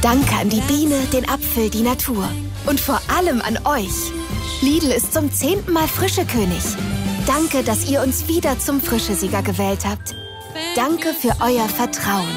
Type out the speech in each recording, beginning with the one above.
Danke an die Biene, den Apfel, die Natur. Und vor allem an euch. Lidl ist zum 10. Mal Frischekönig. Danke, dass ihr uns wieder zum Frischesieger gewählt habt. Danke für euer Vertrauen.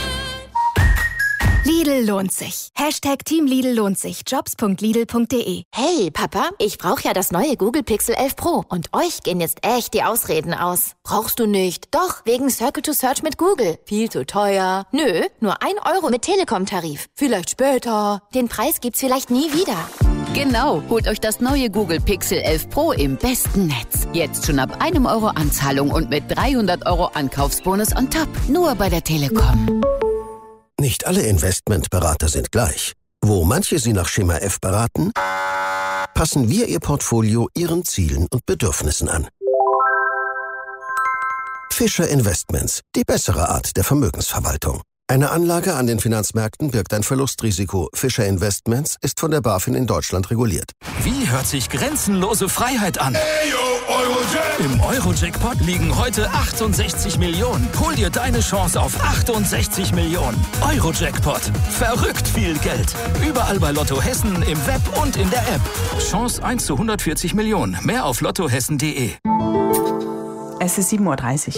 Lidl lohnt sich. #Team Lidl lohnt sich. Jobs.lidl.de. Hey, Papa, ich brauche ja das neue Google Pixel 11 Pro. Und euch gehen jetzt echt die Ausreden aus. Brauchst du nicht? Doch, wegen Circle to Search mit Google. Viel zu teuer. Nö, nur 1 Euro mit Telekom-Tarif. Vielleicht später. Den Preis gibt's vielleicht nie wieder. Genau, holt euch das neue Google Pixel 11 Pro im besten Netz. Jetzt schon ab 1 Euro Anzahlung und mit 300 Euro Ankaufsbonus on top. Nur bei der Telekom. Nicht alle Investmentberater sind gleich. Wo manche Sie nach Schema F beraten, passen wir Ihr Portfolio Ihren Zielen und Bedürfnissen an. Fischer Investments, die bessere Art der Vermögensverwaltung. Eine Anlage an den Finanzmärkten birgt ein Verlustrisiko. Fischer Investments ist von der BaFin in Deutschland reguliert. Wie hört sich grenzenlose Freiheit an? Im Euro-Jackpot liegen heute 68 Millionen. Hol dir deine Chance auf 68 Millionen. Euro-Jackpot. Verrückt viel Geld. Überall bei Lotto Hessen, im Web und in der App. Chance 1 zu 140 Millionen. Mehr auf lottohessen.de. Es ist 7:30 Uhr.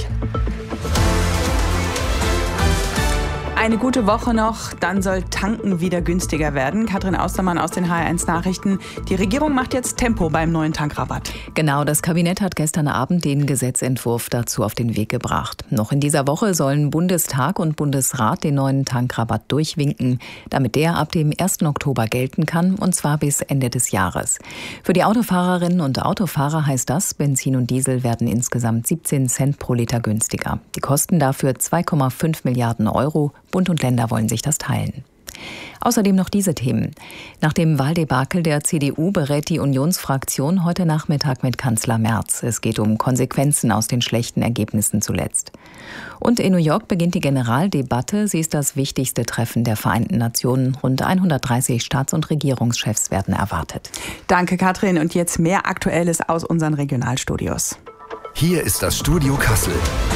Eine gute Woche noch, dann soll Tanken wieder günstiger werden. Katrin Austermann aus den HR1 Nachrichten. Die Regierung macht jetzt Tempo beim neuen Tankrabatt. Genau, das Kabinett hat gestern Abend den Gesetzentwurf dazu auf den Weg gebracht. Noch in dieser Woche sollen Bundestag und Bundesrat den neuen Tankrabatt durchwinken, damit der ab dem 1. Oktober gelten kann, und zwar bis Ende des Jahres. Für die Autofahrerinnen und Autofahrer heißt das, Benzin und Diesel werden insgesamt 17 Cent pro Liter günstiger. Die Kosten dafür 2,5 Milliarden Euro. Bund und Länder wollen sich das teilen. Außerdem noch diese Themen. Nach dem Wahldebakel der CDU berät die Unionsfraktion heute Nachmittag mit Kanzler Merz. Es geht um Konsequenzen aus den schlechten Ergebnissen zuletzt. Und in New York beginnt die Generaldebatte. Sie ist das wichtigste Treffen der Vereinten Nationen. Rund 130 Staats- und Regierungschefs werden erwartet. Danke, Katrin. Und jetzt mehr Aktuelles aus unseren Regionalstudios. Hier ist das Studio Kassel.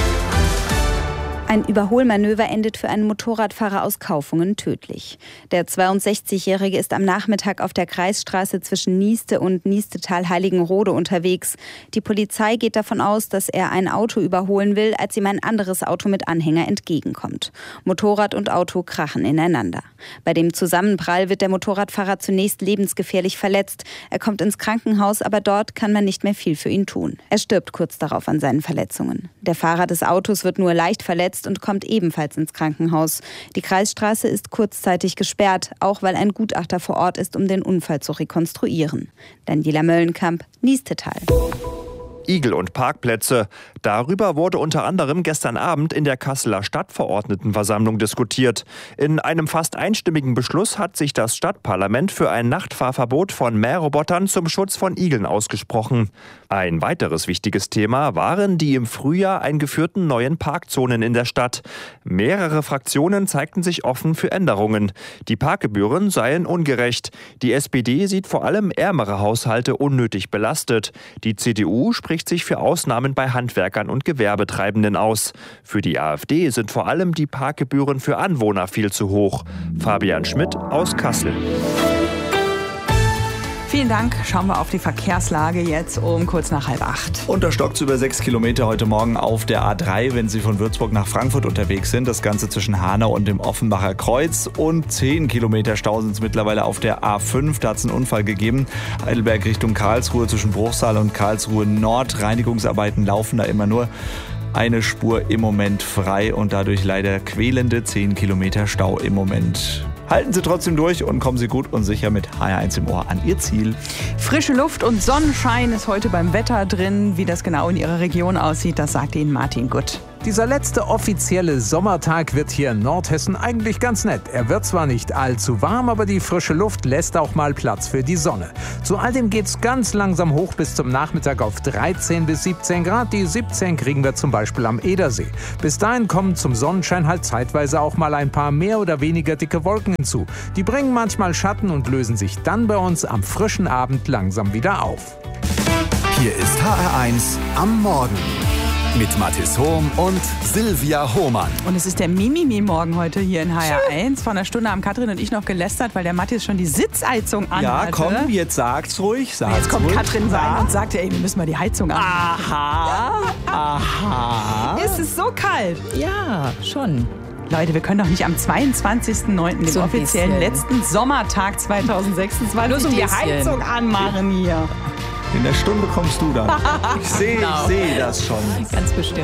Ein Überholmanöver endet für einen Motorradfahrer aus Kaufungen tödlich. Der 62-Jährige ist am Nachmittag auf der Kreisstraße zwischen Nieste und Niestetal-Heiligenrode unterwegs. Die Polizei geht davon aus, dass er ein Auto überholen will, als ihm ein anderes Auto mit Anhänger entgegenkommt. Motorrad und Auto krachen ineinander. Bei dem Zusammenprall wird der Motorradfahrer zunächst lebensgefährlich verletzt. Er kommt ins Krankenhaus, aber dort kann man nicht mehr viel für ihn tun. Er stirbt kurz darauf an seinen Verletzungen. Der Fahrer des Autos wird nur leicht verletzt und kommt ebenfalls ins Krankenhaus. Die Kreisstraße ist kurzzeitig gesperrt, auch weil ein Gutachter vor Ort ist, um den Unfall zu rekonstruieren. Daniela Möllenkamp, Niestetal. Igel und Parkplätze. Darüber wurde unter anderem gestern Abend in der Kasseler Stadtverordnetenversammlung diskutiert. In einem fast einstimmigen Beschluss hat sich das Stadtparlament für ein Nachtfahrverbot von Mährobotern zum Schutz von Igeln ausgesprochen. Ein weiteres wichtiges Thema waren die im Frühjahr eingeführten neuen Parkzonen in der Stadt. Mehrere Fraktionen zeigten sich offen für Änderungen. Die Parkgebühren seien ungerecht. Die SPD sieht vor allem ärmere Haushalte unnötig belastet. Die CDU spricht sich für Ausnahmen bei Handwerkern und Gewerbetreibenden aus. Für die AfD sind vor allem die Parkgebühren für Anwohner viel zu hoch. Fabian Schmidt aus Kassel. Vielen Dank. Schauen wir auf die Verkehrslage jetzt um kurz nach 7:30. Und da stockt es über 6 Kilometer heute Morgen auf der A3, wenn Sie von Würzburg nach Frankfurt unterwegs sind. Das Ganze zwischen Hanau und dem Offenbacher Kreuz. Und 10 Kilometer Stau sind es mittlerweile auf der A5. Da hat es einen Unfall gegeben. Heidelberg Richtung Karlsruhe zwischen Bruchsal und Karlsruhe Nord. Reinigungsarbeiten laufen da immer nur eine Spur im Moment frei und dadurch leider quälende 10 Kilometer Stau im Moment. Halten Sie trotzdem durch und kommen Sie gut und sicher mit HR1 im Ohr an Ihr Ziel. Frische Luft und Sonnenschein ist heute beim Wetter drin. Wie das genau in Ihrer Region aussieht, das sagt Ihnen Martin Gutt. Dieser letzte offizielle Sommertag wird hier in Nordhessen eigentlich ganz nett. Er wird zwar nicht allzu warm, aber die frische Luft lässt auch mal Platz für die Sonne. Zu all dem geht's ganz langsam hoch bis zum Nachmittag auf 13 bis 17 Grad. Die 17 kriegen wir zum Beispiel am Edersee. Bis dahin kommen zum Sonnenschein halt zeitweise auch mal ein paar mehr oder weniger dicke Wolken hinzu. Die bringen manchmal Schatten und lösen sich dann bei uns am frischen Abend langsam wieder auf. Hier ist HR1 am Morgen. Mit Mathis Hohm und Silvia Hohmann. Und es ist der Mimimi-Morgen heute hier in HR1. Vor einer Stunde haben Katrin und ich noch gelästert, weil der Mathis schon die Sitzheizung anhatte. Ja, komm, jetzt sag's ruhig. Jetzt kommt Katrin rein und sagt, ey, wir müssen mal die Heizung anmachen. Aha. Ist es so kalt? Ja, schon. Leute, wir können doch nicht am 22.09., dem offiziellen letzten Sommertag 2026, die Heizung anmachen hier. In der Stunde kommst du dann. Ich sehe das schon. Ganz bestimmt.